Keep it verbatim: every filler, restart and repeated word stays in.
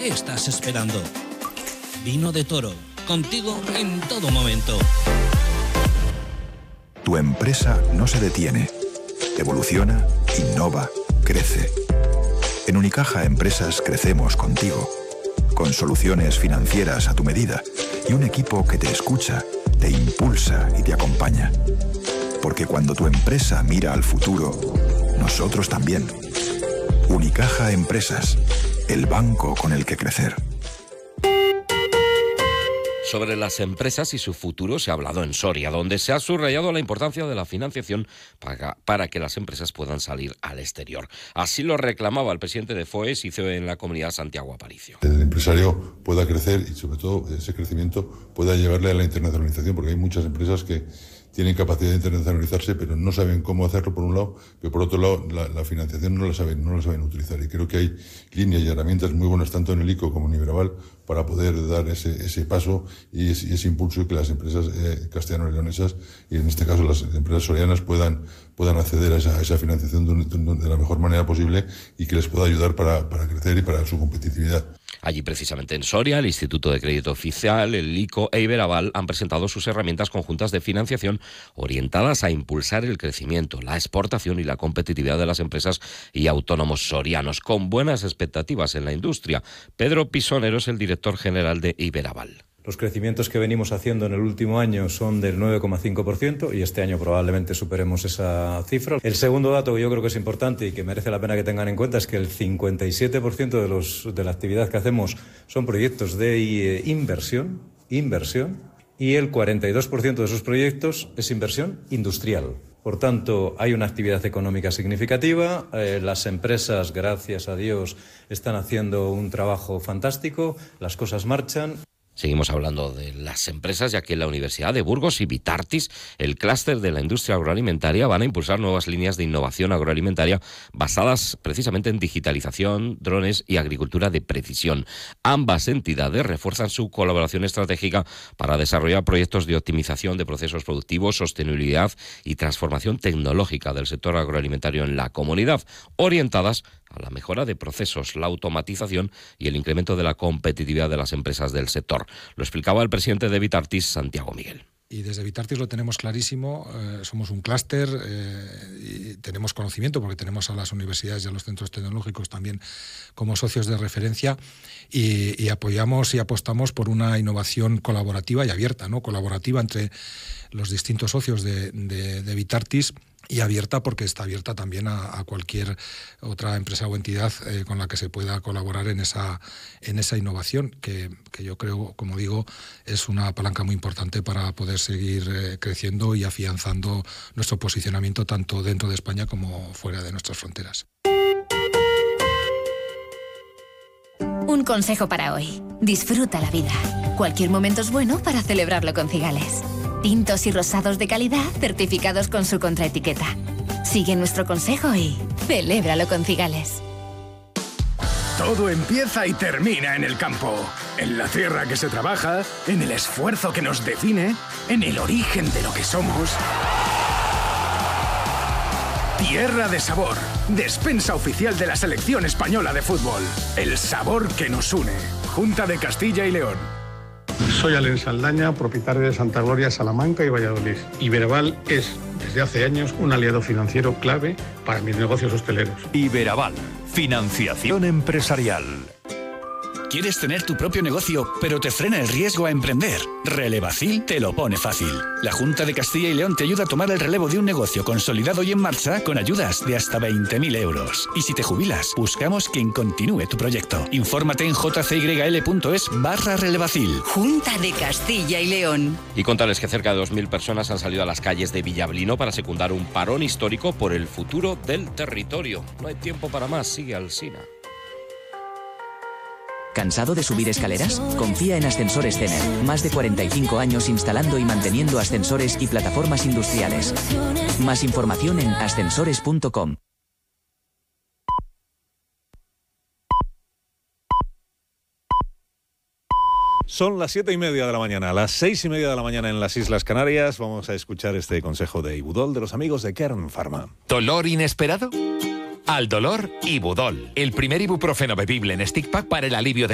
¿Qué estás esperando? Vino de Toro, contigo en todo momento. Tu empresa no se detiene. Evoluciona, innova, crece. En Unicaja Empresas crecemos contigo, con soluciones financieras a tu medida y un equipo que te escucha, te impulsa y te acompaña. Porque cuando tu empresa mira al futuro, nosotros también. Unicaja Empresas, el banco con el que crecer. Sobre las empresas y su futuro se ha hablado en Soria, donde se ha subrayado la importancia de la financiación para, para que las empresas puedan salir al exterior. Así lo reclamaba el presidente de FOES y C E O en la comunidad, Santiago Aparicio. El empresario pueda crecer y sobre todo ese crecimiento pueda llevarle a la internacionalización, porque hay muchas empresas que tienen capacidad de internacionalizarse, pero no saben cómo hacerlo por un lado, pero por otro lado la, la financiación no la saben, no la saben utilizar. Y creo que hay líneas y herramientas muy buenas tanto en el I C O como en Iberaval para poder dar ese, ese paso y ese, ese impulso y que las empresas eh, castellano-leonesas y en este caso las empresas sorianas puedan, puedan acceder a esa, a esa financiación de, de, de la mejor manera posible y que les pueda ayudar para, para crecer y para su competitividad. Allí precisamente en Soria, el Instituto de Crédito Oficial, el I C O e Iberaval han presentado sus herramientas conjuntas de financiación orientadas a impulsar el crecimiento, la exportación y la competitividad de las empresas y autónomos sorianos, con buenas expectativas en la industria. Pedro Pisonero es el director general de Iberaval. Los crecimientos que venimos haciendo en el último año son del nueve coma cinco por ciento y este año probablemente superemos esa cifra. El segundo dato que yo creo que es importante y que merece la pena que tengan en cuenta es que el cincuenta y siete por ciento de, los, de la actividad que hacemos son proyectos de eh, inversión, inversión, y el cuarenta y dos por ciento de esos proyectos es inversión industrial. Por tanto, hay una actividad económica significativa, eh, las empresas, gracias a Dios, están haciendo un trabajo fantástico, las cosas marchan. Seguimos hablando de las empresas, ya que en la Universidad de Burgos y Vitartis, el clúster de la industria agroalimentaria, van a impulsar nuevas líneas de innovación agroalimentaria basadas precisamente en digitalización, drones y agricultura de precisión. Ambas entidades refuerzan su colaboración estratégica para desarrollar proyectos de optimización de procesos productivos, sostenibilidad y transformación tecnológica del sector agroalimentario en la comunidad, orientadas a la mejora de procesos, la automatización y el incremento de la competitividad de las empresas del sector. Lo explicaba el presidente de Vitartis, Santiago Miguel. Y desde Vitartis lo tenemos clarísimo, eh, somos un clúster eh, y tenemos conocimiento porque tenemos a las universidades y a los centros tecnológicos también como socios de referencia y, y apoyamos y apostamos por una innovación colaborativa y abierta, ¿no? Colaborativa entre los distintos socios de, de, de Vitartis y abierta porque está abierta también a, a cualquier otra empresa o entidad eh, con la que se pueda colaborar en esa, en esa innovación, que, que yo creo, como digo, es una palanca muy importante para poder seguir eh, creciendo y afianzando nuestro posicionamiento tanto dentro de España como fuera de nuestras fronteras. Un consejo para hoy. Disfruta la vida. Cualquier momento es bueno para celebrarlo con Cigales. Tintos y rosados de calidad certificados con su contraetiqueta. Sigue nuestro consejo y celébralo con Cigales. Todo empieza y termina en el campo, en la tierra que se trabaja, en el esfuerzo que nos define, en el origen de lo que somos. Tierra de Sabor, despensa oficial de la selección española de fútbol. El sabor que nos une. Junta de Castilla y León. Soy Alen Saldaña, propietario de Santa Gloria, Salamanca y Valladolid. Iberaval es, desde hace años, un aliado financiero clave para mis negocios hosteleros. Iberaval, financiación empresarial. ¿Quieres tener tu propio negocio, pero te frena el riesgo a emprender? Relevacil te lo pone fácil. La Junta de Castilla y León te ayuda a tomar el relevo de un negocio consolidado y en marcha con ayudas de hasta veinte mil euros. Y si te jubilas, buscamos quien continúe tu proyecto. Infórmate en jcyl.es barra relevacil. Junta de Castilla y León. Y contarles que cerca de dos mil personas han salido a las calles de Villablino para secundar un parón histórico por el futuro del territorio. No hay tiempo para más, sigue Alsina. ¿Cansado de subir escaleras? Confía en Ascensores Cener. Más de cuarenta y cinco años instalando y manteniendo ascensores y plataformas industriales. Más información en ascensores punto com. Son las siete y media de la mañana, las seis y media de la mañana en las Islas Canarias. Vamos a escuchar este consejo de Ibudol de los amigos de Kern Pharma. ¿Dolor inesperado? Al dolor, Ibudol. El primer ibuprofeno bebible en stick pack para el alivio de